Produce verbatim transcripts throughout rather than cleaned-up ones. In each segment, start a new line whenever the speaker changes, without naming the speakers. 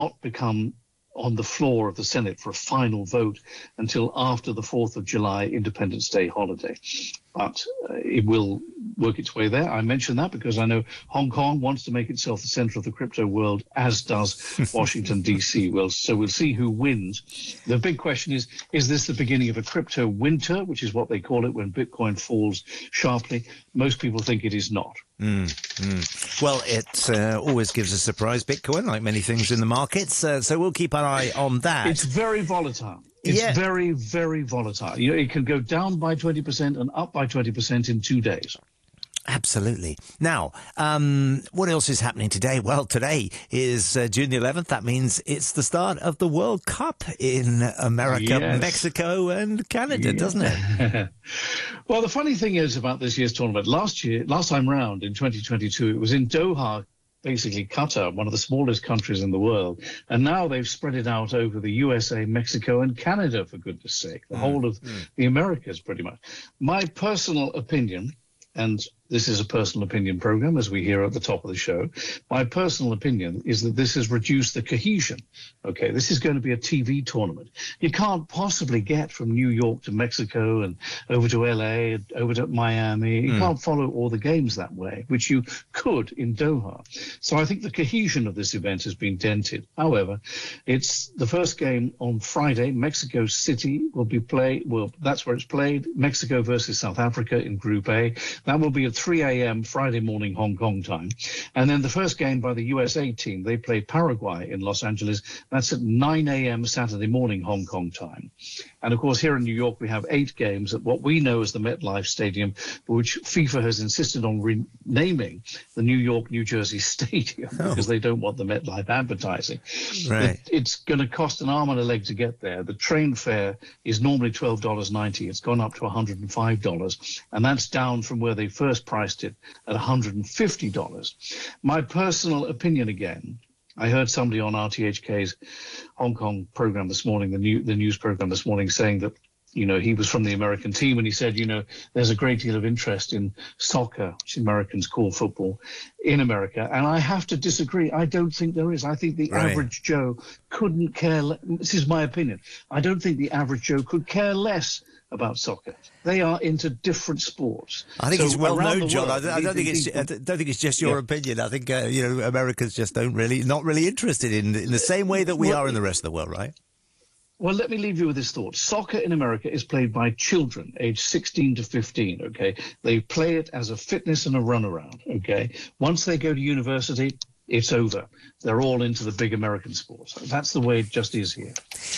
not become on the floor of the Senate for a final vote until after the fourth of July Independence Day holiday. But uh, it will work its way there. I mention that because I know Hong Kong wants to make itself the center of the crypto world, as does Washington, D C. Well, so we'll see who wins. The big question is, is this the beginning of a crypto winter, which is what they call it when Bitcoin falls sharply? Most people think it is not.
Mm, mm. Well, it uh, always gives a surprise, Bitcoin, like many things in the markets. Uh, so we'll keep an eye on that.
It's very volatile. It's
yeah.
very, very volatile. You know, it can go down by twenty percent and up by twenty percent in two days.
Absolutely. Now, um, what else is happening today? Well, today is uh, June the eleventh. That means it's the start of the World Cup in America,
yes.
Mexico and Canada, yeah. doesn't it?
Well, the funny thing is about this year's tournament, last year, last time round in twenty twenty-two, it was in Doha, basically Qatar, one of the smallest countries in the world. And now they've spread it out over the U S A, Mexico, and Canada, for goodness sake, the mm. whole of mm. the Americas, pretty much. My personal opinion, and this is a personal opinion program, as we hear at the top of the show. My personal opinion is that this has reduced the cohesion. Okay, this is going to be a T V tournament. You can't possibly get from New York to Mexico and over to L A and over to Miami. You mm. can't follow all the games that way, which you could in Doha. So I think the cohesion of this event has been dented. However, it's the first game on Friday. Mexico City will be played. Well, that's where it's played. Mexico versus South Africa in Group A. That will be at three a.m. Friday morning Hong Kong time. And then the first game by the U S A team, they play Paraguay in Los Angeles. That's at nine a.m. Saturday morning Hong Kong time. And, of course, here in New York, we have eight games at what we know as the MetLife Stadium, which FIFA has insisted on renaming the New York, New Jersey Stadium oh. because they don't want the MetLife advertising.
Right.
It, it's going to cost an arm and a leg to get there. The train fare is normally twelve dollars and ninety cents. It's gone up to one hundred five dollars, and that's down from where they first priced it at one hundred fifty dollars. My personal opinion again, I heard somebody on R T H K's Hong Kong program this morning, the new the news program this morning, saying that, you know, he was from the American team, and he said, you know, there's a great deal of interest in soccer, which Americans call football, in America. And I have to disagree. I don't think there is. I think the
right.
average Joe couldn't care less. This is my opinion. I don't think the average Joe could care less about soccer. They are into different sports.
I think
so
it's well known, John.
World,
I, don't, I don't think it's. I don't think it's just your yeah. opinion. I think uh, you know, Americans just don't really, not really interested in in the same way that we well, are in the rest of the world, right?
Well, let me leave you with this thought. Soccer in America is played by children aged sixteen to fifteen. Okay, they play it as a fitness and a runaround. Okay, once they go to university, it's over. They're all into the big American sports. That's the way it just is here.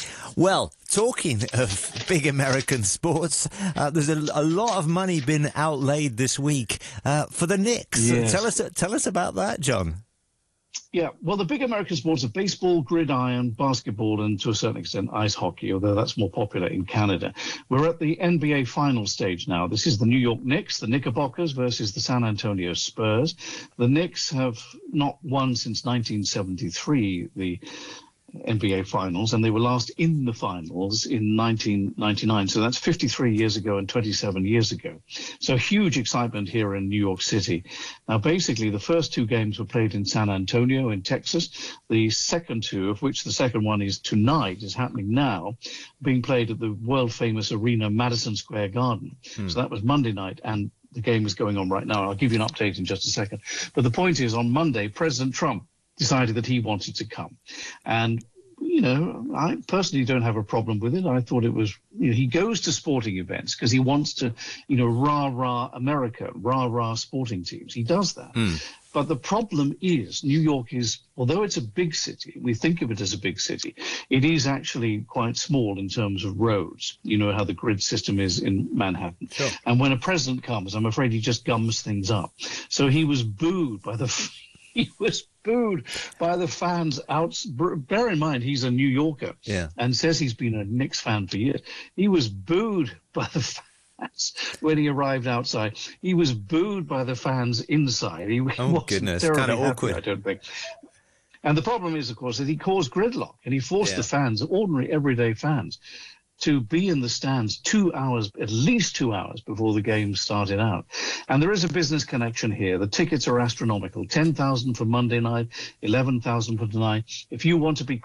Well, talking of big American sports, uh, there's a, a lot of money been outlaid this week uh, for the Knicks.
Yes.
Tell us, tell us about that, John.
Yeah, well, the big American sports are baseball, gridiron, basketball, and to a certain extent ice hockey, although that's more popular in Canada. We're at the N B A final stage now. This is the New York Knicks, the Knickerbockers versus the San Antonio Spurs. The Knicks have not won since nineteen seventy-three, the N B A finals, and they were last in the finals in nineteen ninety-nine. So that's fifty-three years ago and twenty-seven years ago. So huge excitement here in New York City. Now, basically, the first two games were played in San Antonio in Texas. The second two, of which the second one is tonight, is happening now, being played at the world-famous arena, Madison Square Garden. Hmm. So that was Monday night, and the game is going on right now. I'll give you an update in just a second. But the point is, on Monday, President Trump decided that he wanted to come. And, you know, I personally don't have a problem with it. I thought it was, you know, he goes to sporting events because he wants to, you know, rah-rah America, rah-rah sporting teams. He does that. Mm. But the problem is New York is, although it's a big city, we think of it as a big city, it is actually quite small in terms of roads. You know how the grid system is in Manhattan.
Sure.
And when a president comes, I'm afraid he just gums things up. So he was booed by the... He was booed by the fans out. Bear in mind, he's a New Yorker
yeah.
and says he's been a Knicks fan for years. He was booed by the fans when he arrived outside. He was booed by the fans inside. He
oh, goodness. Kind of awkward.
I don't think. And the problem is, of course, that he caused gridlock and he forced
yeah.
the fans, ordinary, everyday fans, to be in the stands two hours, at least two hours before the game started out. And there is a business connection here. The tickets are astronomical, ten thousand for Monday night, eleven thousand for tonight. If you want to be